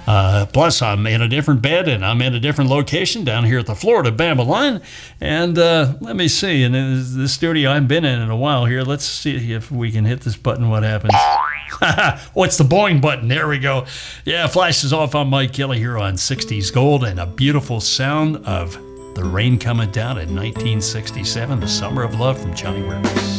Plus, I'm in a different bed and I'm in a different location down here at the Florida Bama line. And let me see, in the studio I haven't been in a while here. Let's see if we can hit this button. What happens? Oh, it's the Boing button. There we go. Yeah, flashes off on Mike Kelly here on 60s Gold, and a beautiful sound of The Rain Coming Down in 1967, The Summer of Love from Johnny Rivers.